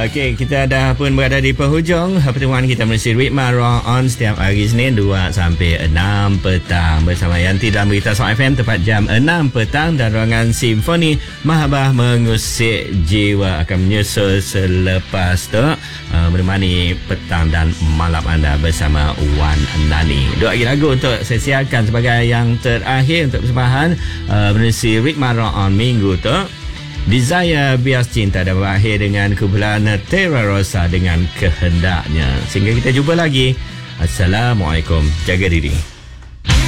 Okey, kita dah pun berada di penghujung pertemuan kita bersama Rikmah on setiap hari Senin 2 sampai 6 petang bersama Yanti dalam Berita Smart FM tepat jam 6 petang, dan ruangan Simfoni Mahabah Mengusik Jiwa akan menyusul selepas tu menemani petang dan malam anda bersama Wan Nani. Dua lagi lagu untuk saya siarkan sebagai yang terakhir untuk persembahan bersama Rikmah on minggu tu. Desire Bias Cinta dan berakhir dengan kumpulan Terra Rosa dengan Kehendaknya. Sehingga kita jumpa lagi. Assalamualaikum. Jaga diri.